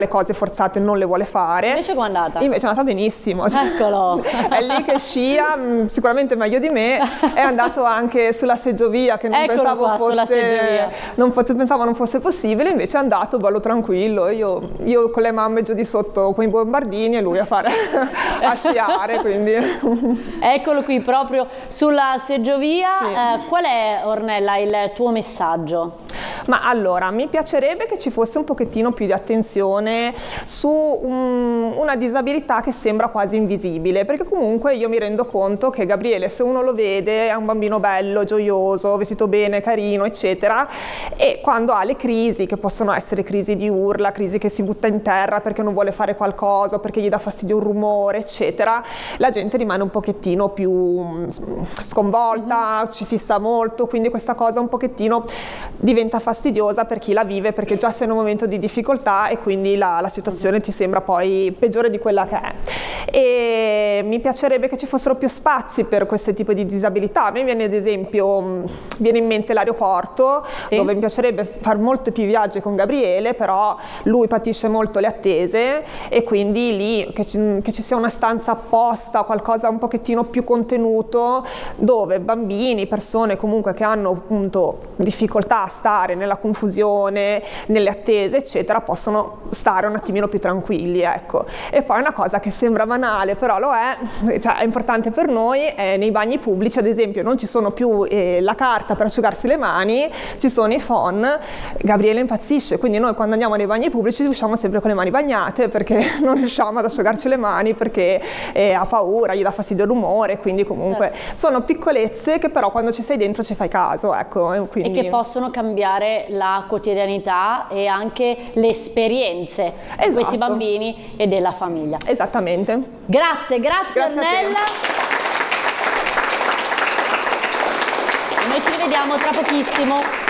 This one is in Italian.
le cose forzate non le vuole fare. Invece com'è andata? Invece è andata benissimo. Eccolo! È lì che scia, sicuramente meglio di me, è andato anche sulla seggiovia che non pensavo non fosse possibile, invece è andato bello tranquillo, io con le mamme giù di sotto con i bombardini e lui a sciare, quindi. Eccolo qui proprio sulla seggiovia. Sì. Qual è, Ornella, il tuo messaggio? Ma allora, mi piacerebbe che ci fosse un pochettino più di attenzione su una disabilità che sembra quasi invisibile, perché comunque io mi rendo conto che Gabriele, se uno lo vede, è un bambino bello, gioioso, vestito bene, carino, eccetera, e quando ha le crisi, che possono essere crisi di urla, crisi che si butta in terra perché non vuole fare qualcosa, perché gli dà fastidio un rumore, eccetera, la gente rimane un pochettino più sconvolta, ci fissa molto, quindi questa cosa un pochettino diventa fastidiosa per chi la vive, perché già sei in un momento di difficoltà e quindi la situazione ti sembra poi peggiore di quella che è. E mi piacerebbe che ci fossero più spazi per questo tipo di disabilità. A me viene ad esempio, viene in mente l'aeroporto, sì, dove mi piacerebbe fare molti più viaggi con Gabriele, però lui patisce molto le attese e quindi lì che ci sia una stanza apposta, qualcosa un pochettino più contenuto, dove bambini, persone comunque che hanno appunto difficoltà a stare nella confusione, nelle attese, eccetera, possono stare un attimino più tranquilli, ecco. E poi una cosa che sembra banale, però lo è, cioè è importante per noi, nei bagni pubblici, ad esempio, non ci sono più la carta per asciugarsi le mani, ci sono i phon. Gabriele impazzisce, quindi noi quando andiamo nei bagni pubblici usciamo sempre con le mani bagnate, perché non riusciamo ad asciugarci le mani, perché ha paura, gli dà fastidio l'umore, quindi comunque certo, sono piccolezze che però quando ci sei dentro ci fai caso, ecco. Quindi... E che possono cambiare la quotidianità e anche le esperienze di questi bambini e della famiglia. Esattamente. Grazie Ornella. Noi ci rivediamo tra pochissimo.